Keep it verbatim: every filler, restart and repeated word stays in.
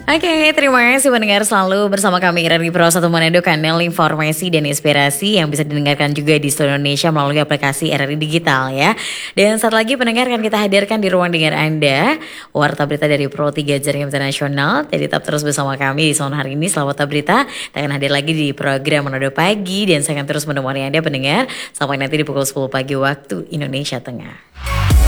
Oke, terima kasih pendengar selalu bersama kami Ira di Pro satu Manado, kanal informasi dan inspirasi yang bisa didengarkan juga di seluruh Indonesia melalui aplikasi R R I Digital ya. Dan saat lagi pendengar akan kita hadirkan di ruang dengar Anda warta berita dari Pro tiga Jaringan Internasional. Jadi tetap terus bersama kami di sore hari ini. Selamat berita, kita akan hadir lagi di program Manado Pagi dan saya akan terus menemani Anda pendengar sampai nanti di pukul sepuluh pagi waktu Indonesia Tengah.